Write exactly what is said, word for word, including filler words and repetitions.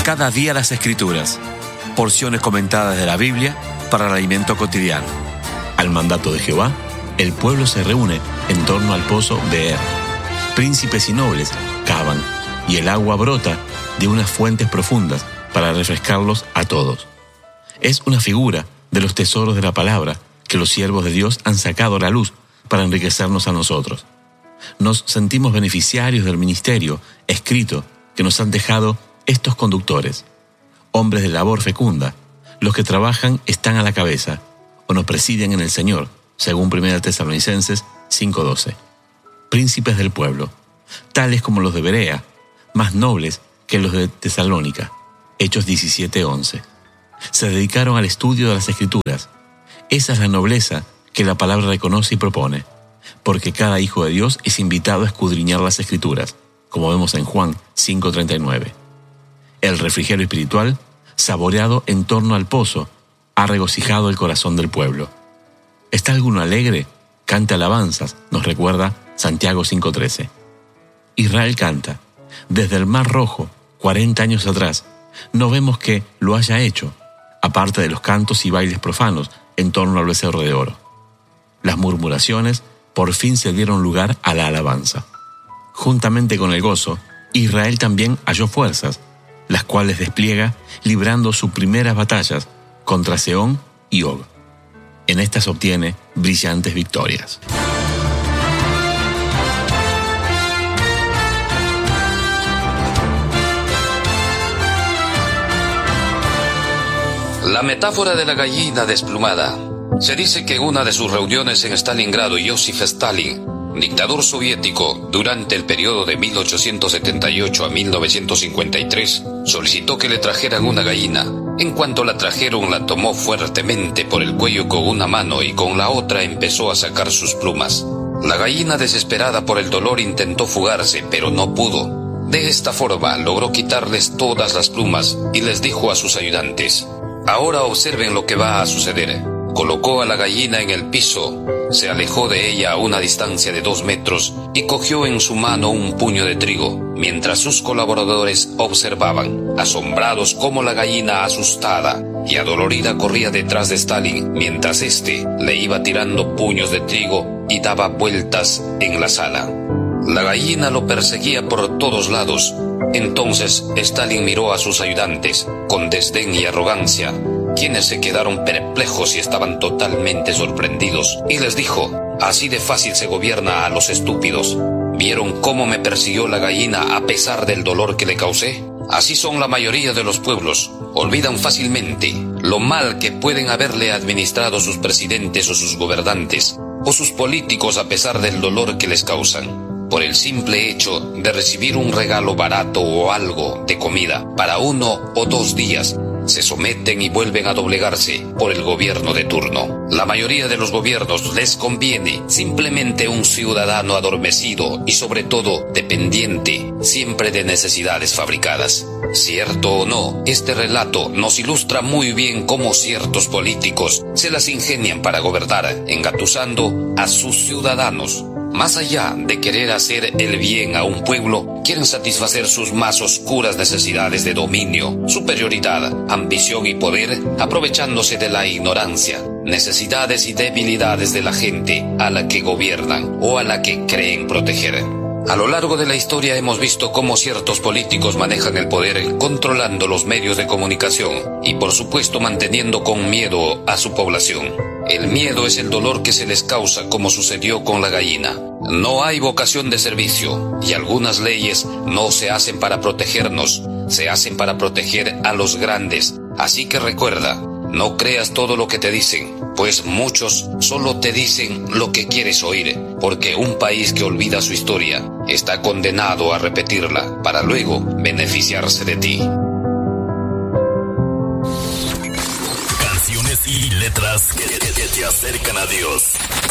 Cada día las Escrituras. Porciones comentadas de la Biblia para el alimento cotidiano. Al mandato de Jehová, el pueblo se reúne en torno al pozo Beer. Príncipes y nobles cavan, y el agua brota de unas fuentes profundas para refrescarlos a todos. Es una figura de los tesoros de la palabra que los siervos de Dios han sacado a la luz para enriquecernos a nosotros. Nos sentimos beneficiarios del ministerio escrito que nos han dejado estos conductores, hombres de labor fecunda. Los que trabajan están a la cabeza o nos presiden en el Señor, según primera Tesalonicenses cinco doce. Príncipes del pueblo, tales como los de Berea, más nobles que los de Tesalónica. Hechos diecisiete once. Se dedicaron al estudio de las Escrituras. Esa es la nobleza que la palabra reconoce y propone, porque cada hijo de Dios es invitado a escudriñar las Escrituras, como vemos en Juan cinco treinta y nueve. El refrigerio espiritual, saboreado en torno al pozo, ha regocijado el corazón del pueblo. ¿Está alguno alegre? Cante alabanzas, nos recuerda Santiago cinco trece. Israel canta. Desde el Mar Rojo, cuarenta años atrás, no vemos que lo haya hecho, aparte de los cantos y bailes profanos en torno al becerro de oro. Las murmuraciones por fin se dieron lugar a la alabanza. Juntamente con el gozo, Israel también halló fuerzas, las cuales despliega librando sus primeras batallas contra Sehón y Og. En estas obtiene brillantes victorias. La metáfora de la gallina desplumada. Se dice que en una de sus reuniones en Stalingrado, Joseph Stalin, dictador soviético durante el periodo de mil ochocientos setenta y ocho a mil novecientos cincuenta y tres, solicitó que le trajeran una gallina. En cuanto la trajeron, la tomó fuertemente por el cuello con una mano y con la otra empezó a sacar sus plumas. La gallina, desesperada por el dolor, intentó fugarse, pero no pudo. De esta forma logró quitarles todas las plumas y les dijo a sus ayudantes: ahora observen lo que va a suceder. Colocó a la gallina en el piso, se alejó de ella a una distancia de dos metros y cogió en su mano un puño de trigo, mientras sus colaboradores observaban, asombrados cómo la gallina, asustada y adolorida, corría detrás de Stalin, mientras éste le iba tirando puños de trigo y daba vueltas en la sala. La gallina lo perseguía por todos lados. Entonces Stalin miró a sus ayudantes con desdén y arrogancia, quienes se quedaron perplejos y estaban totalmente sorprendidos, y les dijo: así de fácil se gobierna a los estúpidos. ¿Vieron cómo me persiguió la gallina a pesar del dolor que le causé? Así son la mayoría de los pueblos. Olvidan fácilmente lo mal que pueden haberle administrado sus presidentes o sus gobernantes o sus políticos a pesar del dolor que les causan, por el simple hecho de recibir un regalo barato o algo de comida para uno o dos días. Se someten y vuelven a doblegarse por el gobierno de turno. La mayoría de los gobiernos les conviene simplemente un ciudadano adormecido y sobre todo dependiente siempre de necesidades fabricadas. Cierto o no, este relato nos ilustra muy bien cómo ciertos políticos se las ingenian para gobernar, engatusando a sus ciudadanos. Más allá de querer hacer el bien a un pueblo, quieren satisfacer sus más oscuras necesidades de dominio, superioridad, ambición y poder, aprovechándose de la ignorancia, necesidades y debilidades de la gente a la que gobiernan o a la que creen proteger. A lo largo de la historia hemos visto cómo ciertos políticos manejan el poder controlando los medios de comunicación y, por supuesto, manteniendo con miedo a su población. El miedo es el dolor que se les causa, como sucedió con la gallina. No hay vocación de servicio y algunas leyes no se hacen para protegernos, se hacen para proteger a los grandes. Así que recuerda, no creas todo lo que te dicen, pues muchos solo te dicen lo que quieres oír, porque un país que olvida su historia está condenado a repetirla para luego beneficiarse de ti. Canciones y letras que, que, que te acercan a Dios.